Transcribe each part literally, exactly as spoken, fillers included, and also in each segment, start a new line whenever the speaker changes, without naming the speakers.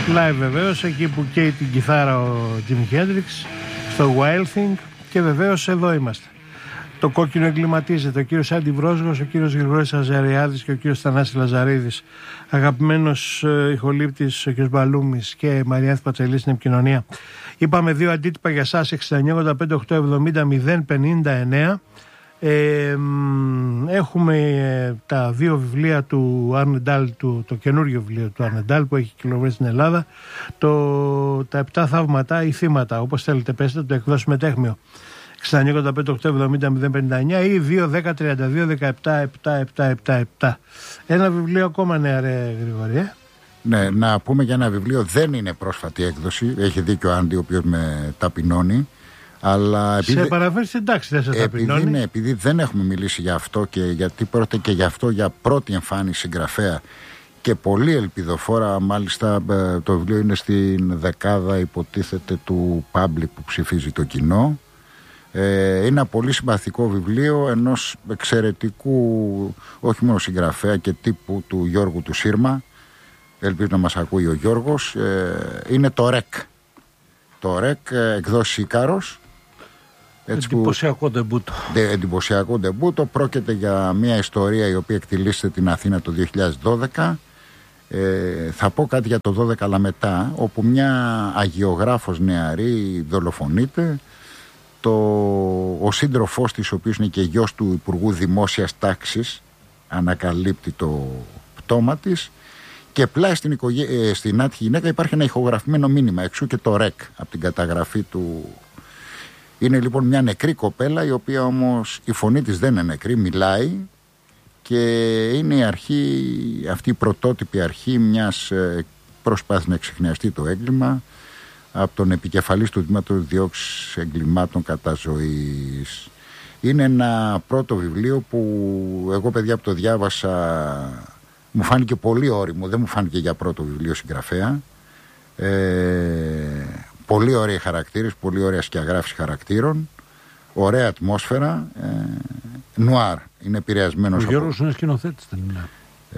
Live βεβαίως, εκεί που καίει την κιθάρα ο Jimi Hendrix, στο Wild Thing, και βεβαίως εδώ είμαστε. Το κόκκινο εγκληματίζεται. Ο κύριος Άντι Βρόσγος, ο κύριος Γρηγόρης Αζαριάδης και ο κύριος Θανάσης Λαζαρίδης. Αγαπημένος ε, ηχολήπτης ο κύριος Μπαλούμης και η Μαριάνθη Πατσελή στην επικοινωνία. Είπαμε δύο αντίτυπα για σας, εξήντα εννιά ογδόντα πέντε οκτακόσια εβδομήντα μηδέν πενήντα εννέα. Ε, έχουμε ε, τα δύο βιβλία του Αρνεντάλ, του, το καινούριο βιβλίο του Αρνεντάλ που έχει κυκλοφορήσει στην Ελλάδα, το, τα επτά θαύματα ή θύματα, όπως θέλετε πέστε, το εκδόσουμε τέχμιο, εξήντα εννιά ογδόντα πέντε οκτακόσια εβδομήντα μηδέν πενήντα εννέα ή δύο δέκα τριάντα δύο δεκαεπτά επτά επτά επτά επτά. Ένα βιβλίο ακόμα, ναι, ρε Γρηγόρη, ε?
Ναι, να πούμε για ένα βιβλίο, δεν είναι πρόσφατη έκδοση, έχει δίκιο ο Άντι, ο οποίος με ταπεινώνει. Αλλά επειδή,
σε παραφέρει, εντάξει, δεν σε ταπεινώνει.
Επειδή, ναι, επειδή δεν έχουμε μιλήσει για αυτό και γιατί πρόκειται και γι' αυτό για πρώτη εμφάνιση συγγραφέα και πολύ ελπιδοφόρα, μάλιστα το βιβλίο είναι στην δεκάδα, υποτίθεται, του Public που ψηφίζει το κοινό. Ε, είναι ένα πολύ συμπαθικό βιβλίο ενός εξαιρετικού, όχι μόνο συγγραφέα και τύπου, του Γιώργου του Σύρμα. Ελπίζω να μας ακούει ο Γιώργος. Ε, είναι το ΡΕΚ. Το ΡΕΚ, εκδόσεις Ίκαρος.
Εντυπωσιακό ντεμπούτο.
Εντυπωσιακό ντεμπούτο. Πρόκειται για μια ιστορία η οποία εκτιλήσεται την Αθήνα το δύο χιλιάδες δώδεκα. Ε, θα πω κάτι για το δώδεκα, αλλά μετά, όπου μια αγιογράφος νεαρή δολοφονείται. Το, ο σύντροφός της, ο οποίος είναι και γιος του Υπουργού Δημόσιας Τάξης, ανακαλύπτει το πτώμα της. Και πλάι στην, οικογέ... ε, στην άτυχη γυναίκα υπάρχει ένα ηχογραφημένο μήνυμα, εξού και το ΡΕΚ από την καταγραφή του. Είναι λοιπόν μια νεκρή κοπέλα, η οποία όμως η φωνή της δεν είναι νεκρή, μιλάει, και είναι η αρχή, αυτή η πρωτότυπη αρχή μιας προσπάθειας να εξιχνιαστεί το έγκλημα από τον επικεφαλής του Τμήματος Διώξης Εγκλημάτων κατά ζωής. Είναι ένα πρώτο βιβλίο που εγώ, παιδιά, που το διάβασα, μου φάνηκε πολύ ώριμο, δεν μου φάνηκε για πρώτο βιβλίο συγγραφέα. Ε, πολύ ωραίοι χαρακτήρες, πολύ ωραία σκιαγράφηση χαρακτήρων, ωραία ατμόσφαιρα, ε, νουάρ, είναι επηρεασμένος.
Ο Γιώργος από... είναι σκηνοθέτης, δεν είναι?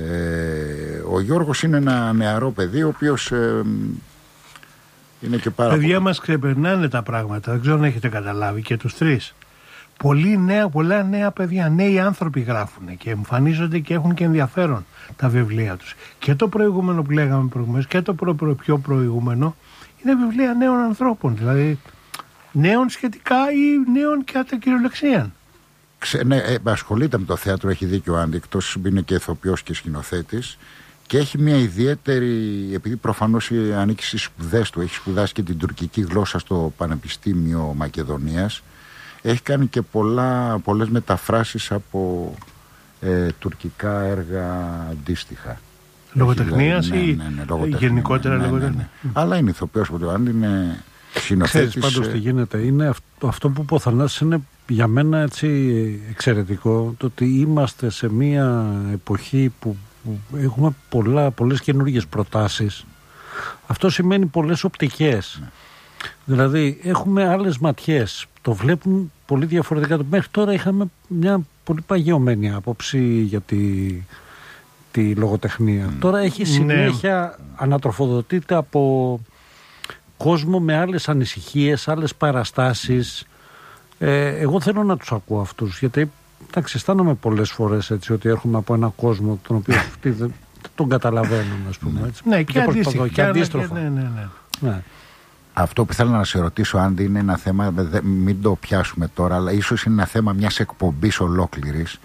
Ε, ο Γιώργος είναι ένα νεαρό παιδί, ο οποίος ε, είναι και πάρα
Παιδιά
πολύ...
μας ξεπερνάνε τα πράγματα, δεν ξέρω αν έχετε καταλάβει, και τους τρεις. Πολλοί νέα, πολλά νέα παιδιά, νέοι άνθρωποι γράφουν και εμφανίζονται και έχουν και ενδιαφέρον τα βιβλία τους. Και το προηγούμενο που λέγαμε προηγουμένως και το προ, προ, πιο προηγούμενο είναι βιβλία νέων ανθρώπων, δηλαδή νέων σχετικά ή νέων κατά κυριολεξία.
Ξε, ναι, ε, ασχολείται με το θέατρο, έχει δίκιο ο Άντι, εκτός είναι και ηθοποιός και σκηνοθέτης, και έχει μια ιδιαίτερη, επειδή προφανώς ανήκει στις σπουδές του, έχει σπουδάσει και την τουρκική γλώσσα στο Πανεπιστήμιο Μακεδονίας. Έχει κάνει και πολλά, πολλές μεταφράσεις από ε, τουρκικά έργα αντίστοιχα.
Λογοτεχνίας,
δηλαδή,
ή
ναι, ναι, ναι, λογοτεχνία,
γενικότερα
ναι, ναι,
λογοτεχνία.
ναι, ναι. Αλλά είναι ηθοποιός από το Άντι, είναι σκηνοθέτης.
Ξέρεις πάντως τι γίνεται, είναι αυτό, αυτό που είπε ο Θανάσης είναι για μένα έτσι εξαιρετικό, το ότι είμαστε σε μια εποχή που, που έχουμε πολλά, πολλές καινούργιες προτάσεις. Αυτό σημαίνει πολλές οπτικές. Ναι. Δηλαδή έχουμε άλλες ματιές, το βλέπουν πολύ διαφορετικά. Μέχρι τώρα είχαμε μια πολύ παγιωμένη άποψη για τη, τη λογοτεχνία. Mm. Τώρα έχει συνέχεια, ναι, ανατροφοδοτείται από κόσμο με άλλες ανησυχίες, άλλες παραστάσεις. Ε, εγώ θέλω να τους ακούω αυτούς, γιατί εντάξει, αισθάνομαι πολλές φορές έτσι ότι έρχομαι από ένα κόσμο τον οποίο αυτοί δεν τον καταλαβαίνουν, ας πούμε. Έτσι.
Ναι, και, και,
και αντίστροφα.
Ναι, ναι, ναι.
Ναι.
Αυτό που θέλω να σε ρωτήσω, Άντι, είναι ένα θέμα, μην το πιάσουμε τώρα, αλλά ίσως είναι ένα θέμα μιας εκπομπής ολόκληρης.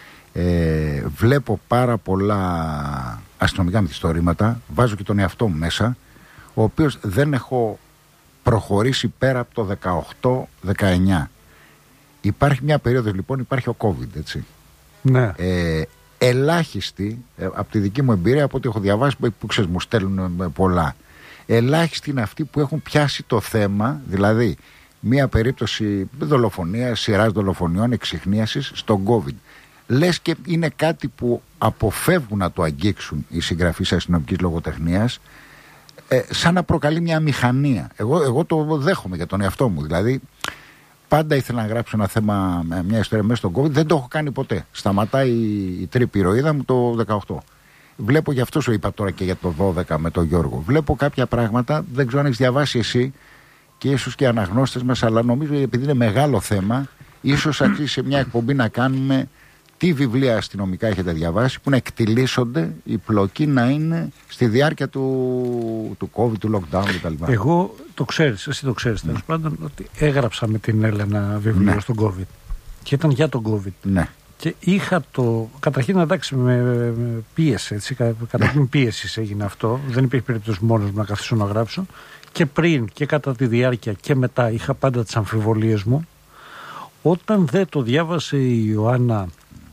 Ε, βλέπω πάρα πολλά αστυνομικά μυθιστορήματα, βάζω και τον εαυτό μου μέσα, ο οποίος δεν έχω προχωρήσει πέρα από το δεκαοκτώ δεκαεννιά. Υπάρχει μια περίοδος, λοιπόν, υπάρχει ο COVID, έτσι.
Ναι.
Ε, ελάχιστοι, ε, από τη δική μου εμπειρία, από ό,τι έχω διαβάσει, που ξέρεις, μου στέλνουν πολλά. Ελάχιστοι είναι αυτοί που έχουν πιάσει το θέμα, δηλαδή μία περίπτωση δολοφονίας, σειράς δολοφονιών, εξιχνίασης στον COVID. Λες και είναι κάτι που αποφεύγουν να το αγγίξουν οι συγγραφείς αστυνομικής λογοτεχνίας, ε, σαν να προκαλεί μια μηχανία. Εγώ, εγώ το δέχομαι για τον εαυτό μου. Δηλαδή, πάντα ήθελα να γράψω ένα θέμα, μια ιστορία μέσα στον COVID, δεν το έχω κάνει ποτέ. Σταματάει η τρύπη ηρωίδα μου το δεκαοκτώ. Βλέπω, γι' αυτό σου είπα τώρα και για το δώδεκα με τον Γιώργο. Βλέπω κάποια πράγματα, δεν ξέρω αν έχεις διαβάσει εσύ και ίσως και οι αναγνώστες μας, αλλά νομίζω επειδή είναι μεγάλο θέμα, ίσως αρχίσει σε μια εκπομπή να κάνουμε τι βιβλία αστυνομικά έχετε διαβάσει που να εκτιλήσονται, η πλοκή να είναι στη διάρκεια του, του COVID, του lockdown κτλ.
Εγώ το ξέρεις, εσύ το ξέρεις, τέλος πάντων, ότι έγραψα με την Έλενα βιβλίο, ναι, στον COVID. Και ήταν για τον COVID.
Ναι.
Και είχα το. Καταρχήν, εντάξει, με, με πίεση. Έτσι, καταρχήν ναι. πίεση έγινε αυτό. Δεν υπήρχε περίπτωση μόνος μου να καθίσω να γράψω. Και πριν και κατά τη διάρκεια και μετά είχα πάντα τις αμφιβολίες μου. Όταν δεν το διάβασε η Ιωάννα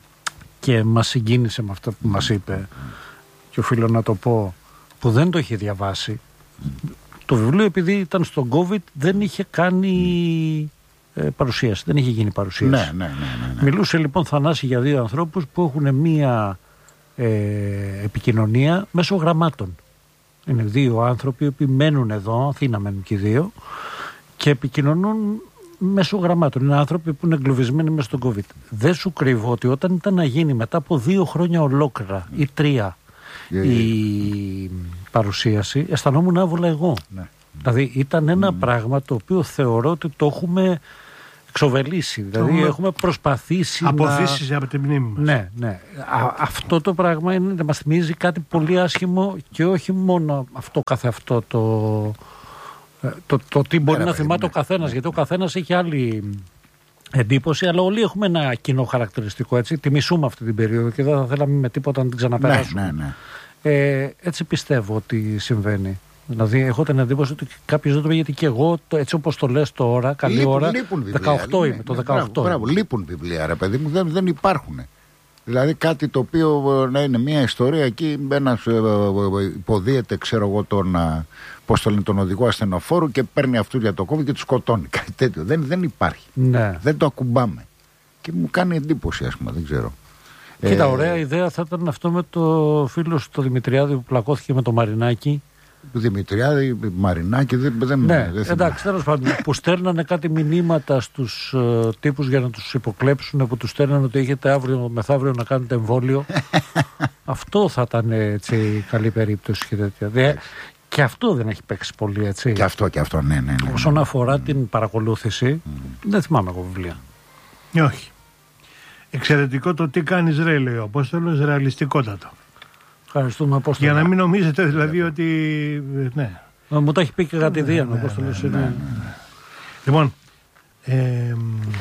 και μας συγκίνησε με αυτό που μας είπε, και οφείλω να το πω, που δεν το είχε διαβάσει, το βιβλίο, επειδή ήταν στον COVID, δεν είχε κάνει ε, παρουσίαση, δεν είχε γίνει παρουσίαση.
Ναι, ναι, ναι, ναι.
Μιλούσε λοιπόν, Θανάση, για δύο ανθρώπους που έχουν μία ε, επικοινωνία μέσω γραμμάτων. Είναι δύο άνθρωποι που μένουν εδώ, Αθήνα μένουν και οι δύο, και επικοινωνούν μέσω γραμμάτων. Είναι άνθρωποι που είναι εγκλωβισμένοι μέσα στον COVID. Δεν σου κρύβω ότι όταν ήταν να γίνει μετά από δύο χρόνια ολόκληρα ή τρία yeah, yeah. η παρουσίαση, αισθανόμουν άβολα εγώ. Yeah. Δηλαδή ήταν ένα mm. πράγμα το οποίο θεωρώ ότι το έχουμε εξοβελήσει. Δηλαδή έχουμε, έχουμε προσπαθήσει
αποθήσεις
να...
από την μνήμη μας.
Ναι, ναι. Α, αυτό το πράγμα είναι, μας θυμίζει κάτι πολύ άσχημο, και όχι μόνο αυτό καθε αυτό το... Το, το τι μπορεί Έρα, να θυμάται ο καθένας, ναι. γιατί ο καθένας έχει άλλη εντύπωση, αλλά όλοι έχουμε ένα κοινό χαρακτηριστικό. Έτσι. Τη μισούμε αυτή την περίοδο και δεν θα θέλαμε με τίποτα να την ξαναπεράσουμε.
Ναι, ναι, ναι.
Ε, έτσι πιστεύω ότι συμβαίνει. Δηλαδή, έχω την εντύπωση ότι κάποιος δεν το πει, γιατί και εγώ, το, έτσι όπως το λες τώρα, καλή λείπουν, ώρα. Λείπουν δεκαοκτώ είμαι, το δεκαοκτώ.
Μπράβο, μπράβο, λείπουν βιβλία, ρε παιδί μου, δεν, δεν υπάρχουν. Δηλαδή κάτι το οποίο να είναι μια ιστορία εκεί, ένας υποδίεται, ξέρω εγώ, τον, πώς το λένε, τον οδηγό ασθενοφόρου και παίρνει αυτού για το COVID και του σκοτώνει. Κάτι τέτοιο. Δεν, δεν υπάρχει.
Ναι.
Δεν το ακουμπάμε. Και μου κάνει εντύπωση, ας πούμε, δεν ξέρω.
Κοίτα, ε, ωραία ιδέα θα ήταν αυτό με το φίλο σου το Δημητριάδη που πλακώθηκε με το Μαρινάκι.
Δημητριάδη, Μαρινάκι, δεν, δεν,
ναι,
δεν
εντάξει, τέλος πάντων, που στέλνανε κάτι μηνύματα στους uh, τύπους για να τους υποκλέψουν, που τους στέλνανε ότι έχετε αύριο μεθαύριο να κάνετε εμβόλιο. Αυτό θα ήταν, έτσι, καλή περίπτωση και τέτοια. Και αυτό δεν έχει παίξει πολύ, έτσι.
Και αυτό, και αυτό, ναι, ναι. ναι, ναι.
Όσον αφορά mm. την παρακολούθηση, mm. δεν θυμάμαι εγώ βιβλία.
Όχι. Εξαιρετικό το τι κάνεις, ρε, λέει ο Απόστολος, ρεαλιστικότατο.
Ευχαριστούμε, Απόστολο.
Για να μην νομίζετε δηλαδή ότι. Ναι.
Μα μου τα έχει πει και κατηδίαν ο Απόστολος.
Ναι, ναι, ναι. Λοιπόν. Ε,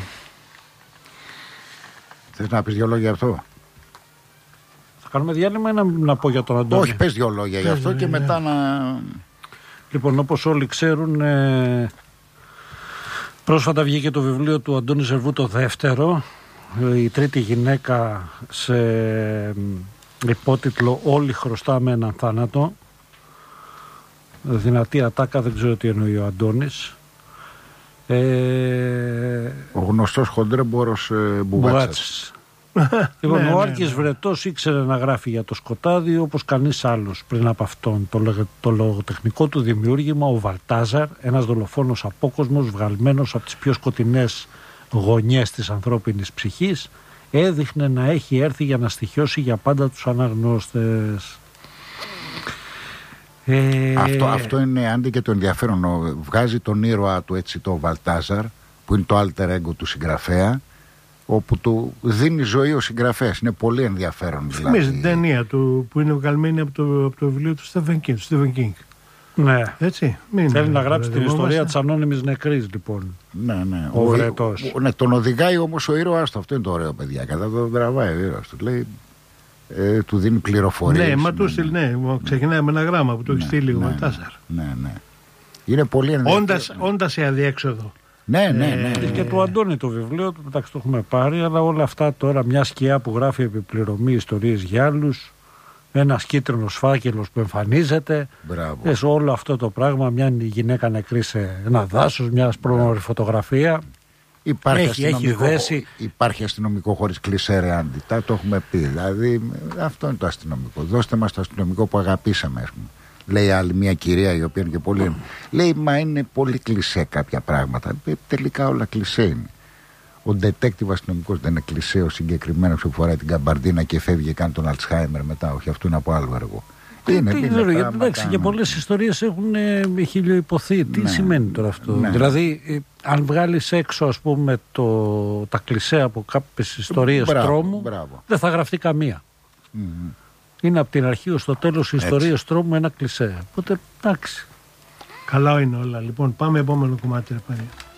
Θες να πεις δυο λόγια αυτό?
Θα κάνουμε διάλειμμα ή να, να πω για τον Αντώνη?
Όχι, πες δυο λόγια για αυτό και ναι. μετά να.
Λοιπόν, όπως όλοι ξέρουν, ε, πρόσφατα βγήκε το βιβλίο του Αντώνη Ζερβού, το δεύτερο, η τρίτη γυναίκα, σε υπότιτλο «Όλοι χρωστάμε έναν θάνατο». Δυνατή ατάκα, δεν ξέρω τι εννοεί ο Αντώνης. Ε...
Ο γνωστός χοντρέμπορος ε, Μπουγάτσας.
Λοιπόν,
ναι,
ο
ναι,
Άρκης
ναι.
Βρετός ήξερε να γράφει για το σκοτάδι όπως κανείς άλλος πριν από αυτόν. Το, το λογοτεχνικό του δημιούργημα, ο Βαλτάζαρ, ένας δολοφόνος απόκοσμος βγαλμένος από τις πιο σκοτεινές γωνιές της ανθρώπινης ψυχής, έδειχνε να έχει έρθει για να στοιχιώσει για πάντα τους αναγνώστες. Ε...
Αυτό, αυτό είναι άντε και το ενδιαφέρον. Βγάζει τον ήρωα του, έτσι, το Βαλτάζαρ, που είναι το alter ego του συγγραφέα, όπου του δίνει ζωή ο συγγραφέας. Είναι πολύ ενδιαφέρον.
Δηλαδή. Θυμίζει την ταινία του που είναι βγαλμένη από το, από το βιβλίο του Stephen King. Stephen King.
Ναι.
Έτσι. Μην
Θέλει
είναι,
να γράψει την ιστορία
είμαστε...
της ανώνυμης νεκρής, λοιπόν.
Ναι, ναι.
Ο, ο Βρετός.
Ναι, τον οδηγάει όμως ο ήρωας του. Αυτό είναι το ωραίο, παιδιά. Κατά τον τραβάει ο ήρωας του. Λέει, ε, του δίνει πληροφορίες.
Ναι, μα του στείλει, ναι. Ξεκινάει με ένα γράμμα που του έχει στείλει ο Βαλτάζαρ.
Ναι, ναι. Είναι πολύ ενδιαφέρον.
Όντας σε αδιέξοδο.
Ναι, ναι, ναι.
Ε, και του Αντώνη το βιβλίο, εντάξει, το έχουμε πάρει, αλλά όλα αυτά τώρα, μια σκιά που γράφει επιπληρωμή ιστορίες για άλλους, ένας κίτρινος φάκελος που εμφανίζεται, ες, όλο αυτό το πράγμα, μια γυναίκα νεκρή σε ένα δάσος, μια πρόμορφη φωτογραφία.
Υπάρχει,
έχει,
αστυνομικό,
έχει δέσει.
Υπάρχει αστυνομικό χωρίς κλισέ, ρε Άντι, το έχουμε πει. Δηλαδή, αυτό είναι το αστυνομικό. Δώστε μας το αστυνομικό που αγαπήσαμε, ας πούμε. Λέει άλλη μια κυρία η οποία είναι και πολύ. Mm. Λέει, μα είναι πολύ κλισέ κάποια πράγματα. Τελικά όλα κλισέ είναι. Ο detective αστυνομικός δεν είναι κλισέ ο συγκεκριμένος που φοράει την καμπαρντίνα και φεύγει και κάνει τον Αλτσχάιμερ μετά. Όχι, αυτό είναι από άλλο έργο. Είναι, είναι
ξέρω, πράγματα, εντάξει, και πολλές ιστορίες έχουν ε, χιλιοϊπωθεί. Τι ναι, σημαίνει τώρα αυτό? Ναι. Δηλαδή, ε, αν βγάλεις έξω, ας πούμε, το, τα κλισέ από κάποιες ιστορίες μπράβο, τρόμου, μπράβο. δεν θα γραφτεί καμία. Mm-hmm. Είναι από την αρχή ως το τέλος οι ιστορίες τρόμου ένα κλισέ. Οπότε, εντάξει.
Καλά είναι όλα. Λοιπόν, πάμε επόμενο κομμάτι. Ρε,